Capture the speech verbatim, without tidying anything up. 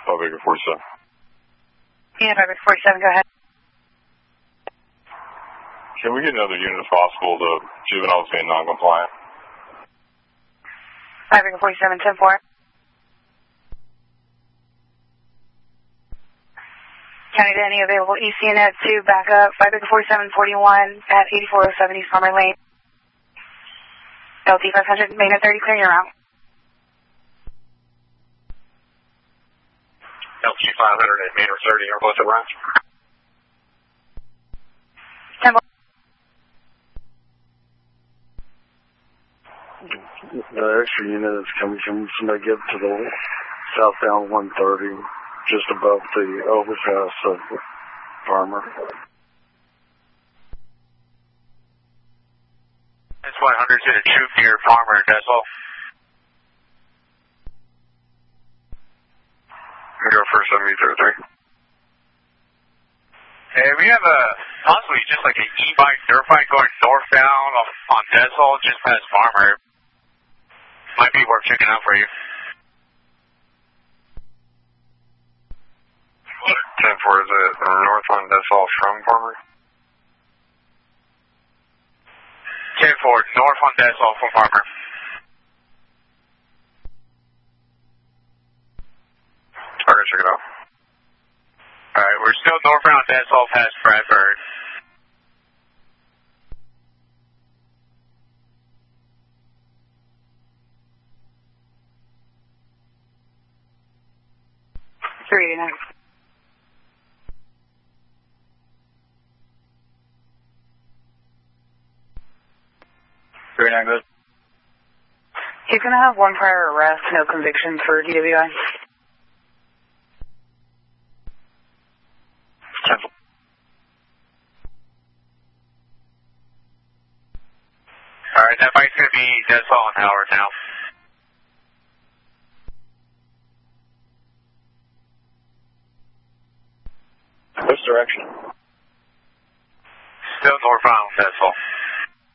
five Acre forty-seven. Yeah, five Acre forty-seven, go ahead. Can we get another unit if possible? The juvenile's being non-compliant. five Acre forty-seven, ten four. County to any available E C unit to back up five Acre forty-seven forty-one at eighty-four oh seven East Farmer Lane. L T five hundred, main at thirty, clear your route. L T five hundred at main or thirty, are both at route? ten four. The extra unit is coming from somebody get to the southbound one thirty, just above the overpass of Farmer. That's one hundred to the troop near Farmer, that's all. Go for seventy thirty-three. Hey, we have a, possibly just like an e-bike, dirt bike going northbound on, on Desol, just past Farmer. Might be worth checking out for you. ten four, is it north on Desol from Farmer? ten four, north on Desol from Farmer. Okay, check it out. Alright, we're still northbound Desol past Bradford. three eighty-nine. three nine, good. He's going to have one prior arrest, no convictions for D W I. Alright, that bike's going to be Desol and Howard now. Which direction? Still northbound Desol.